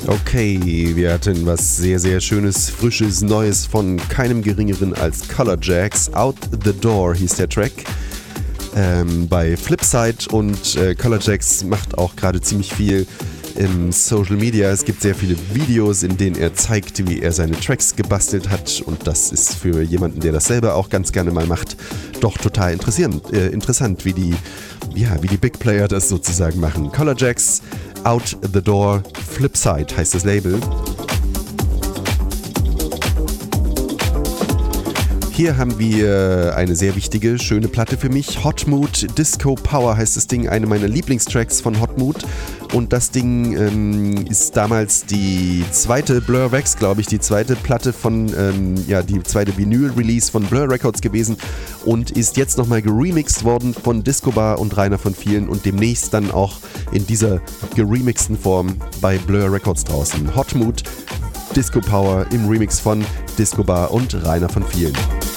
Okay, wir hatten was sehr, sehr Schönes, Frisches, Neues von keinem Geringeren als Color Jacks. Out the Door hieß der Track. Bei Flipside und Color Jacks macht auch gerade ziemlich viel im Social Media. Es gibt sehr viele Videos, in denen er zeigt, wie er seine Tracks gebastelt hat, und das ist für jemanden, der das selber auch ganz gerne mal macht, doch total interessant, wie die Big Player das sozusagen machen. Color Jacks, Out the Door, Flipside heißt das Label. Hier haben wir eine sehr wichtige, schöne Platte für mich. Hot Mood Disco Power heißt das Ding, eine meiner Lieblingstracks von Hot Mood. Und das Ding ist damals die zweite Blur Wax, glaube ich, die zweite Platte von, die zweite Vinyl-Release von Blur Records gewesen und ist jetzt nochmal geremixed worden von Disco Bar und Rainer von Vielen und demnächst dann auch in dieser geremixten Form bei Blur Records draußen. Hot Mood Disco Power im Remix von Disco Bar und Rainer von Vielen.